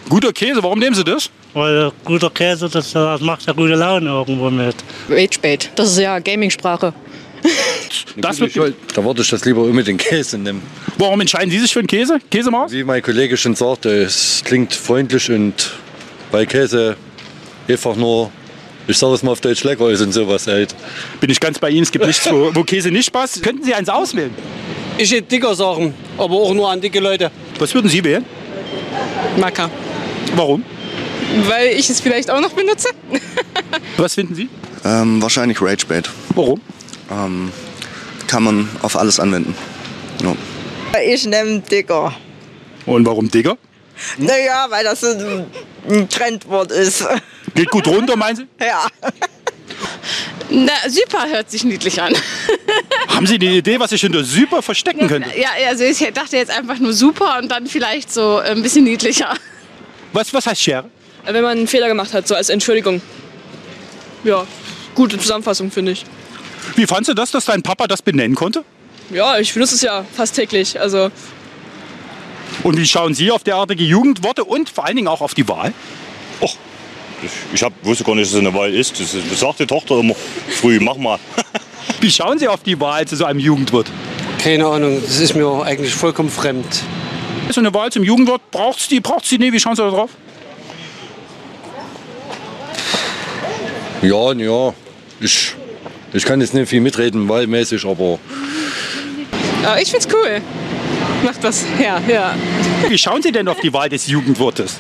Guter Käse, warum nehmen Sie das? Weil guter Käse, das macht ja gute Laune irgendwo mit. Ragebait, das ist ja Gaming-Sprache. Da würde ich das lieber unbedingt Käse nehmen. Warum entscheiden Sie sich für einen Käse? Käsemaus? Wie mein Kollege schon sagte, es klingt freundlich und bei Käse einfach nur, ich sage es mal auf Deutsch, lecker ist und sowas halt. Bin ich ganz bei Ihnen, es gibt nichts, wo Käse nicht passt. Könnten Sie eins auswählen? Ich hätte dicker Sachen, aber auch nur an dicke Leute. Was würden Sie wählen? Macker. Warum? Weil ich es vielleicht auch noch benutze. Was finden Sie? Wahrscheinlich Ragebait. Warum? Kann man auf alles anwenden. Ja. Ich nehme dicker. Und warum Digger? Naja, weil das so ein Trendwort ist. Geht gut runter, meinen Sie? Ja. Na, super hört sich niedlich an. Haben Sie eine Idee, was ich unter super verstecken könnte? Ja, also ich dachte jetzt einfach nur super und dann vielleicht so ein bisschen niedlicher. Was heißt Schere? Wenn man einen Fehler gemacht hat, so als Entschuldigung. Ja, gute Zusammenfassung, finde ich. Wie fandst du das, dass dein Papa das benennen konnte? Ja, ich benutze es ja fast täglich. Also Und wie schauen Sie auf derartige Jugendworte und vor allen Dingen auch auf die Wahl? Och, ich wusste gar nicht, dass es eine Wahl ist. Das sagt die Tochter immer früh, mach mal. Wie schauen Sie auf die Wahl zu so einem Jugendwort? Keine Ahnung, das ist mir eigentlich vollkommen fremd. So eine Wahl zum Jugendwort, braucht's die nicht? Wie schauen Sie da drauf? Ja, ich kann jetzt nicht viel mitreden, wahlmäßig, aber... ja, ich find's cool. Macht was her, ja. Wie schauen Sie denn auf die Wahl des Jugendwortes?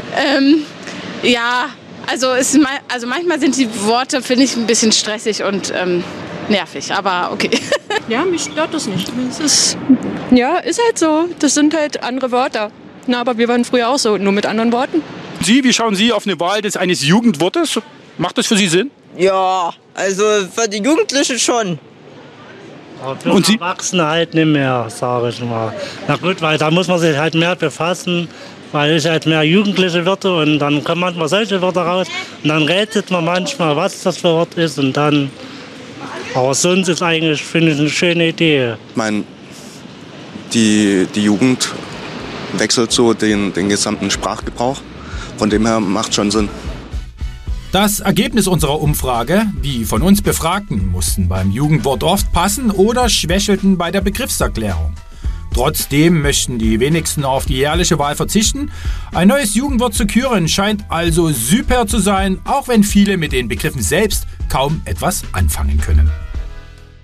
Ja, also manchmal sind die Worte, finde ich, ein bisschen stressig und nervig, aber okay. Ja, mich stört das nicht. Ist halt so. Das sind halt andere Wörter. Na, aber wir waren früher auch so, nur mit anderen Worten. Sie, wie schauen Sie auf eine Wahl eines Jugendwortes? Macht das für Sie Sinn? Ja, also für die Jugendlichen schon. Aber für die Erwachsene halt nicht mehr, sage ich mal. Na gut, weil da muss man sich halt mehr befassen, weil ich halt mehr Jugendliche Wörter und dann kommen manchmal solche Wörter raus und dann rätselt man manchmal, was das für ein Wort ist und dann... Aber sonst ist eigentlich, finde ich, eine schöne Idee. Ich meine, die Jugend wechselt so den gesamten Sprachgebrauch. Von dem her macht schon Sinn. Das Ergebnis unserer Umfrage: Die von uns Befragten mussten beim Jugendwort oft passen oder schwächelten bei der Begriffserklärung. Trotzdem möchten die wenigsten auf die jährliche Wahl verzichten. Ein neues Jugendwort zu küren scheint also super zu sein, auch wenn viele mit den Begriffen selbst kaum etwas anfangen können.